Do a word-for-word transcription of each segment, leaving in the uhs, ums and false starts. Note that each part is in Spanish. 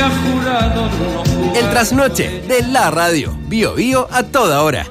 El trasnoche de la radio. Bio Bio a toda hora.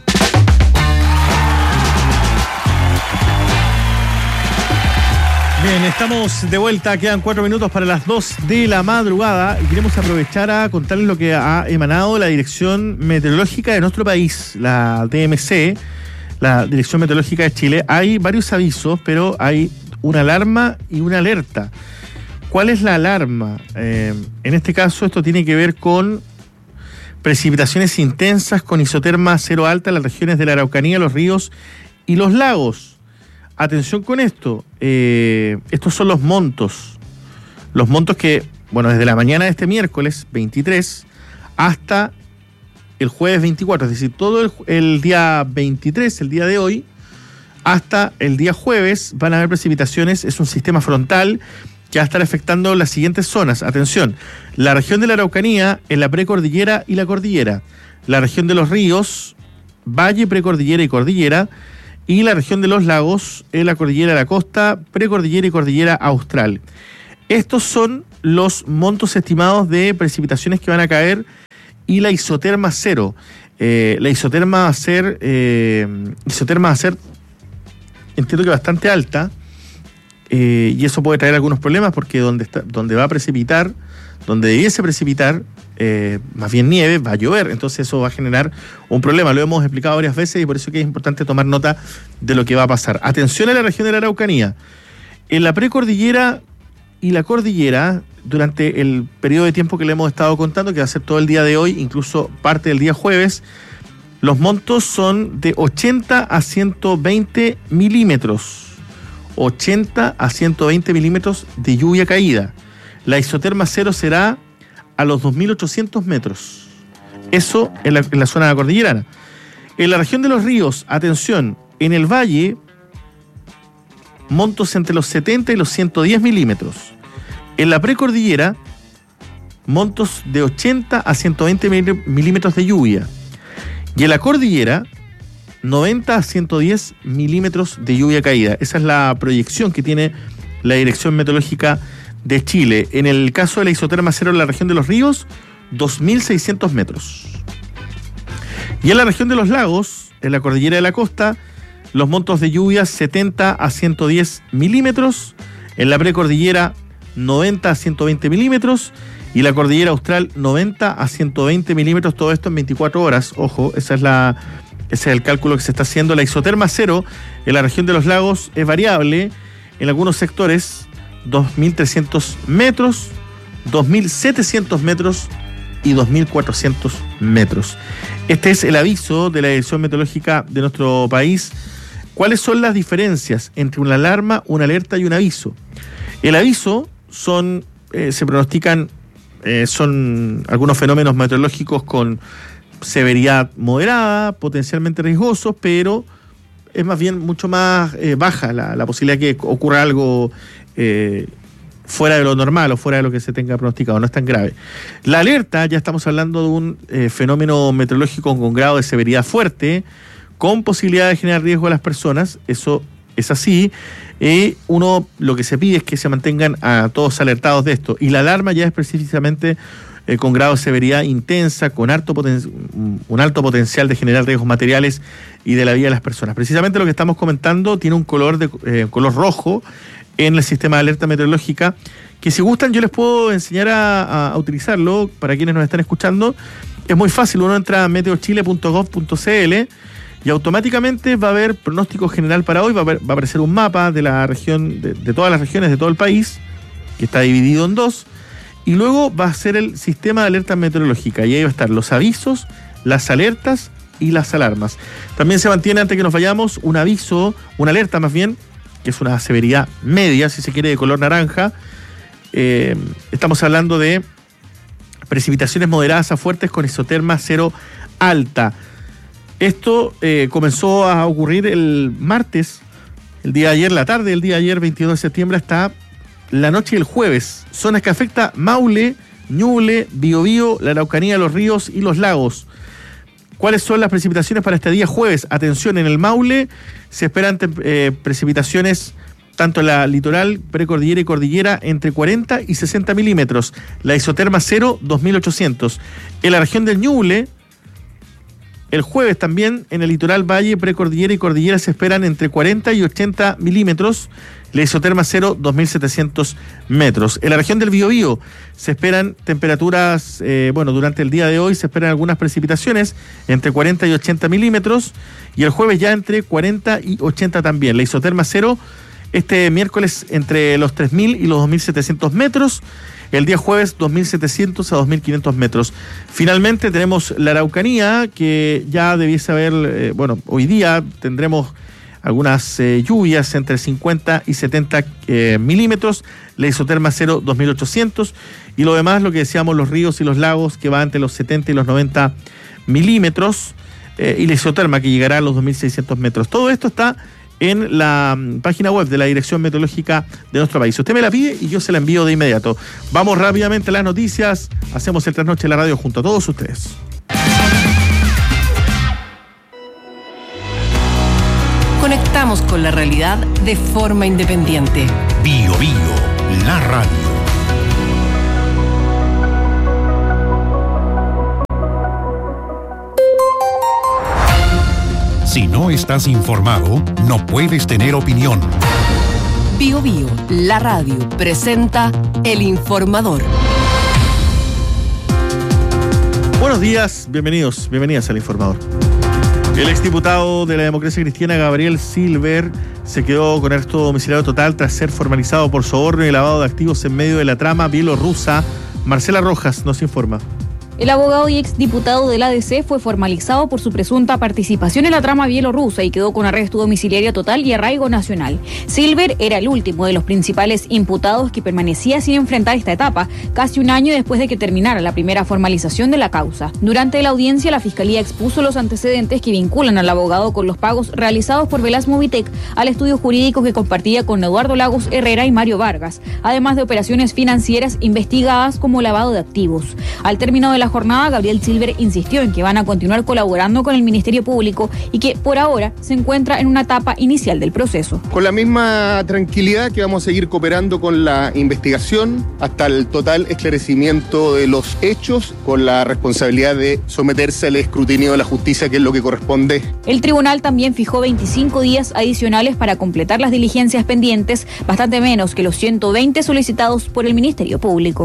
Bien, estamos de vuelta, quedan cuatro minutos para las dos de la madrugada y queremos aprovechar a contarles lo que ha emanado la Dirección Meteorológica de nuestro país, la D M C, la Dirección Meteorológica de Chile. Hay varios avisos, pero hay una alarma y una alerta. ¿Cuál es la alarma? Eh, en este caso esto tiene que ver con precipitaciones intensas con isoterma cero alta en las regiones de la Araucanía, los ríos y los lagos. Atención con esto, eh, estos son los montos, los montos que, bueno, desde la mañana de este miércoles veintitrés hasta el jueves veinticuatro, es decir, todo el, el día veintitrés, el día de hoy, hasta el día jueves van a haber precipitaciones. Es un sistema frontal que va a estar afectando las siguientes zonas. Atención, la región de la Araucanía en la precordillera y la cordillera, la región de los ríos, valle, precordillera y cordillera, y la región de los lagos en la cordillera de la costa, precordillera y cordillera austral. Estos son los montos estimados de precipitaciones que van a caer y la isoterma cero. Eh, la isoterma va a ser, eh, isoterma va a ser, entiendo que bastante alta, eh, y eso puede traer algunos problemas porque donde, está, donde va a precipitar, donde debiese precipitar, Eh, más bien nieve, va a llover, entonces eso va a generar un problema. Lo hemos explicado varias veces y por eso que es importante tomar nota de lo que va a pasar. Atención a la región de la Araucanía. En la precordillera y la cordillera, durante el periodo de tiempo que le hemos estado contando, que va a ser todo el día de hoy, incluso parte del día jueves, los montos son de ochenta a ciento veinte milímetros. ochenta a ciento veinte milímetros de lluvia caída. La isoterma cero será a los dos mil ochocientos metros. Eso en la, en la zona cordillerana. En la región de los ríos, atención, en el valle, montos entre los setenta y los ciento diez milímetros. En la precordillera, montos de ochenta a ciento veinte milímetros de lluvia. Y en la cordillera, noventa a ciento diez milímetros de lluvia caída. Esa es la proyección que tiene la Dirección Meteorológica de Chile. En el caso de la isoterma cero en la región de los ríos, dos mil seiscientos metros. Y en la región de los lagos, en la cordillera de la costa, los montos de lluvia setenta a ciento diez milímetros, en la precordillera noventa a ciento veinte milímetros y la cordillera austral noventa a ciento veinte milímetros, todo esto en veinticuatro horas. Ojo, esa es la, ese es el cálculo que se está haciendo. La isoterma cero en la región de los lagos es variable en algunos sectores, dos mil trescientos metros, dos mil setecientos metros y dos mil cuatrocientos metros. Este es el aviso de la Dirección Meteorológica de nuestro país. ¿Cuáles son las diferencias entre una alarma, una alerta y un aviso? El aviso son, eh, se pronostican, eh, son algunos fenómenos meteorológicos con severidad moderada, potencialmente riesgosos, pero es más bien mucho más eh, baja la, la posibilidad de que ocurra algo Eh, fuera de lo normal o fuera de lo que se tenga pronosticado, no es tan grave. La alerta, ya estamos hablando de un eh, fenómeno meteorológico con grado de severidad fuerte, con posibilidad de generar riesgo a las personas, eso es así. Eh, uno, lo que se pide es que se mantengan a todos alertados de esto, y la alarma ya es precisamente eh, con grado de severidad intensa, con alto poten- un alto potencial de generar riesgos materiales y de la vida de las personas. Precisamente lo que estamos comentando tiene un color de eh, color rojo en el sistema de alerta meteorológica, que si gustan yo les puedo enseñar a, a, a utilizarlo para quienes nos están escuchando. Es muy fácil, uno entra a meteochile punto gov punto cl y automáticamente va a haber pronóstico general para hoy, va a, ver, va a aparecer un mapa de la región, de, de todas las regiones de todo el país, que está dividido en dos, y luego va a ser el sistema de alerta meteorológica, y ahí va a estar los avisos, las alertas y las alarmas. También se mantiene, antes que nos vayamos, un aviso, una alerta más bien, que es una severidad media, si se quiere, de color naranja. Eh, estamos hablando de precipitaciones moderadas a fuertes con isoterma cero alta. Esto eh, comenzó a ocurrir el martes, el día de ayer, la tarde del día de ayer, veintidós de septiembre, hasta la noche del jueves. Zonas que afecta Maule, Ñuble, Biobío, la Araucanía, los ríos y los lagos. ¿Cuáles son las precipitaciones para este día jueves? Atención, en el Maule se esperan eh, precipitaciones tanto en la litoral, precordillera y cordillera, entre cuarenta y sesenta milímetros. La isoterma cero, dos mil ochocientos. En la región del Ñuble, el jueves también en el litoral, valle, precordillera y cordillera se esperan entre cuarenta y ochenta milímetros. La isoterma cero, dos mil setecientos metros. En la región del Biobío se esperan temperaturas, eh, bueno, durante el día de hoy se esperan algunas precipitaciones entre cuarenta y ochenta milímetros. Y el jueves ya entre cuarenta y ochenta también. La isoterma cero este miércoles entre los tres mil y los dos mil setecientos metros. El día jueves dos mil setecientos a dos mil quinientos metros. Finalmente tenemos la Araucanía, que ya debiese haber, eh, bueno, hoy día tendremos algunas eh, lluvias entre cincuenta y setenta eh, milímetros. La isoterma cero, dos mil ochocientos. Y lo demás, lo que decíamos, los ríos y los lagos, que va entre los setenta y los noventa milímetros. Eh, y la isoterma, que llegará a los dos mil seiscientos metros. Todo esto está en la um, página web de la Dirección Meteorológica de nuestro país. Usted me la pide y yo se la envío de inmediato. Vamos rápidamente a las noticias. Hacemos el Trasnoche en la radio junto a todos ustedes. Conectamos con la realidad de forma independiente. Bio Bio, la radio. Si no estás informado, no puedes tener opinión. Bio Bio, la radio, presenta El Informador. Buenos días, bienvenidos, bienvenidas al Informador. El exdiputado de la Democracia Cristiana, Gabriel Silver, se quedó con arresto domiciliario total tras ser formalizado por soborno y lavado de activos en medio de la trama bielorrusa. Marcela Rojas nos informa. El abogado y exdiputado del A D C fue formalizado por su presunta participación en la trama bielorrusa y quedó con arresto domiciliario total y arraigo nacional. Silver era el último de los principales imputados que permanecía sin enfrentar esta etapa, casi un año después de que terminara la primera formalización de la causa. Durante la audiencia, la Fiscalía expuso los antecedentes que vinculan al abogado con los pagos realizados por Velas Movitec al estudio jurídico que compartía con Eduardo Lagos Herrera y Mario Vargas, además de operaciones financieras investigadas como lavado de activos. Al término de la jornada, Gabriel Silver insistió en que van a continuar colaborando con el Ministerio Público y que por ahora se encuentra en una etapa inicial del proceso. Con la misma tranquilidad que vamos a seguir cooperando con la investigación hasta el total esclarecimiento de los hechos, con la responsabilidad de someterse al escrutinio de la justicia, que es lo que corresponde. El tribunal también fijó veinticinco días adicionales para completar las diligencias pendientes, bastante menos que los ciento veinte solicitados por el Ministerio Público.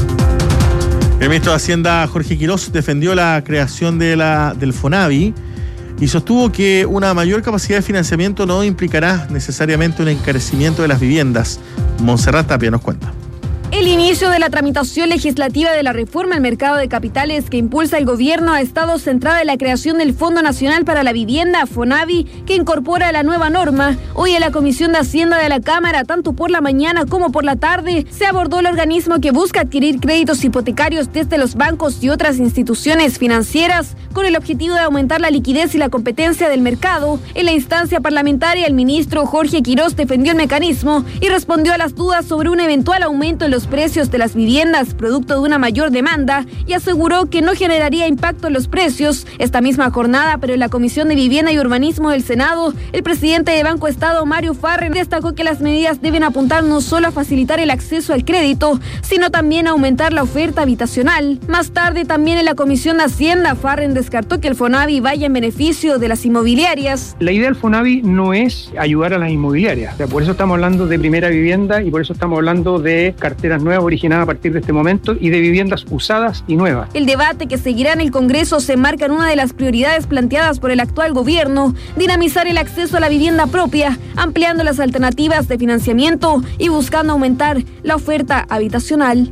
El ministro de Hacienda, Jorge Quirós, defendió la creación de la, del FONAVI y sostuvo que una mayor capacidad de financiamiento no implicará necesariamente un encarecimiento de las viviendas. Montserrat Tapia nos cuenta. El inicio de la tramitación legislativa de la reforma al mercado de capitales que impulsa el gobierno ha estado centrada en la creación del Fondo Nacional para la Vivienda, FONAVI, que incorpora la nueva norma. Hoy en la Comisión de Hacienda de la Cámara, tanto por la mañana como por la tarde, se abordó el organismo que busca adquirir créditos hipotecarios desde los bancos y otras instituciones financieras con el objetivo de aumentar la liquidez y la competencia del mercado. En la instancia parlamentaria, el ministro Jorge Quirós defendió el mecanismo y respondió a las dudas sobre un eventual aumento en los precios de las viviendas producto de una mayor demanda y aseguró que no generaría impacto en los precios. Esta misma jornada, pero en la Comisión de Vivienda y Urbanismo del Senado, el presidente de Banco Estado, Mario Farren, destacó que las medidas deben apuntar no solo a facilitar el acceso al crédito, sino también a aumentar la oferta habitacional. Más tarde, también en la Comisión de Hacienda, Farren descartó que el FONAVI vaya en beneficio de las inmobiliarias. La idea del FONAVI no es ayudar a las inmobiliarias, o sea, por eso estamos hablando de primera vivienda y por eso estamos hablando de carteras nuevas originadas a partir de este momento y de viviendas usadas y nuevas. El debate que seguirá en el Congreso se marca en una de las prioridades planteadas por el actual gobierno: dinamizar el acceso a la vivienda propia, ampliando las alternativas de financiamiento y buscando aumentar la oferta habitacional.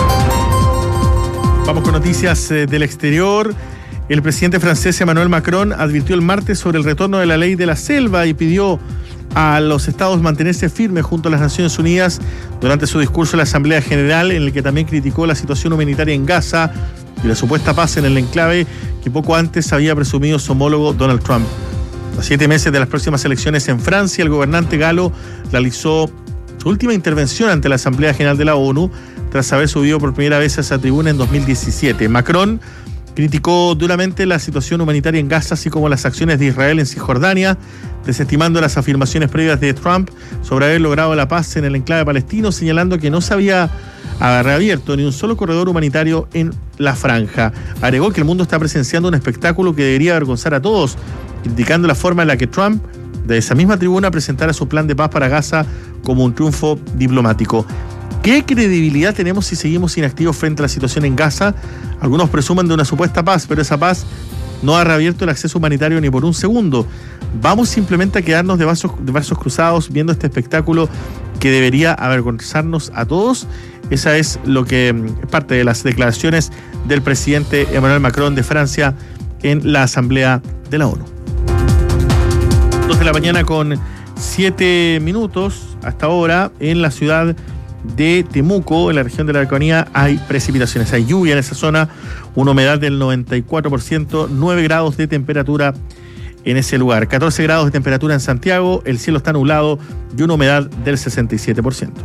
Vamos con noticias eh, del exterior. El presidente francés Emmanuel Macron advirtió el martes sobre el retorno de la ley de la selva y pidió a los estados mantenerse firmes junto a las Naciones Unidas durante su discurso en la Asamblea General, en el que también criticó la situación humanitaria en Gaza y la supuesta paz en el enclave que poco antes había presumido su homólogo Donald Trump. A siete meses de las próximas elecciones en Francia, el gobernante galo realizó su última intervención ante la Asamblea General de la ONU tras haber subido por primera vez a esa tribuna en dos mil diecisiete. Macron criticó duramente la situación humanitaria en Gaza, así como las acciones de Israel en Cisjordania, desestimando las afirmaciones previas de Trump sobre haber logrado la paz en el enclave palestino, señalando que no se había reabierto ni un solo corredor humanitario en la franja. Agregó que el mundo está presenciando un espectáculo que debería avergonzar a todos, criticando la forma en la que Trump, de esa misma tribuna, presentara su plan de paz para Gaza como un triunfo diplomático. ¿Qué credibilidad tenemos si seguimos inactivos frente a la situación en Gaza? Algunos presumen de una supuesta paz, pero esa paz no ha reabierto el acceso humanitario ni por un segundo. ¿Vamos simplemente a quedarnos de brazos, de brazos cruzados viendo este espectáculo que debería avergonzarnos a todos? Esa es lo que es parte de las declaraciones del presidente Emmanuel Macron de Francia en la Asamblea de la ONU. dos de la mañana con siete minutos. Hasta ahora en la ciudad de Temuco, en la región de la Araucanía, hay precipitaciones, hay lluvia en esa zona, una humedad del noventa y cuatro por ciento, nueve grados de temperatura en ese lugar, catorce grados de temperatura en Santiago, el cielo está nublado y una humedad del sesenta y siete por ciento.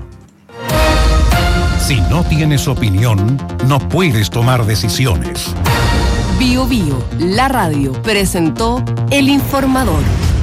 Si no tienes opinión, no puedes tomar decisiones. Bio Bio, la radio, presentó El Informador.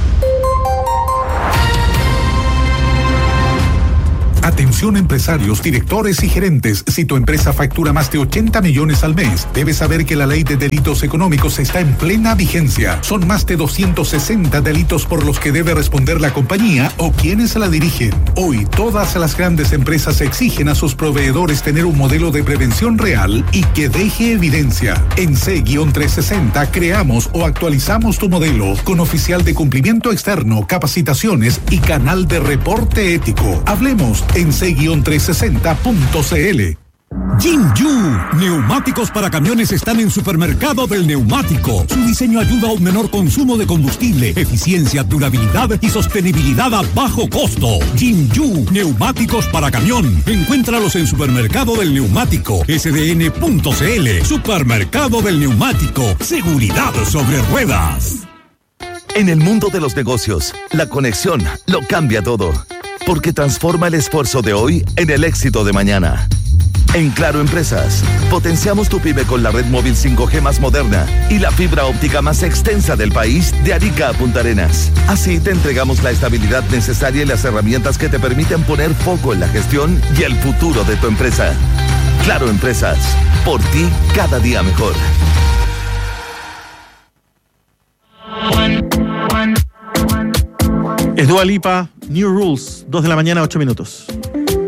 Atención empresarios, directores y gerentes. Si tu empresa factura más de ochenta millones al mes, debes saber que la ley de delitos económicos está en plena vigencia. Son más de doscientos sesenta delitos por los que debe responder la compañía o quienes la dirigen. Hoy, todas las grandes empresas exigen a sus proveedores tener un modelo de prevención real y que deje evidencia. En C trescientos sesenta creamos o actualizamos tu modelo con oficial de cumplimiento externo, capacitaciones y canal de reporte ético. Hablemos en C trescientos sesenta punto c l. Jinju, neumáticos para camiones están en Supermercado del Neumático. Su diseño ayuda a un menor consumo de combustible, eficiencia, durabilidad y sostenibilidad a bajo costo. Jinju, neumáticos para camión. Encuéntralos en Supermercado del Neumático, S D N punto c l. Supermercado del Neumático, seguridad sobre ruedas. En el mundo de los negocios, la conexión lo cambia todo, porque transforma el esfuerzo de hoy en el éxito de mañana. En Claro Empresas, potenciamos tu pyme con la red móvil cinco G más moderna y la fibra óptica más extensa del país, de Arica a Punta Arenas. Así te entregamos la estabilidad necesaria y las herramientas que te permiten poner foco en la gestión y el futuro de tu empresa. Claro Empresas, por ti cada día mejor. Es Dua Lipa, New Rules, dos de la mañana, ocho minutos.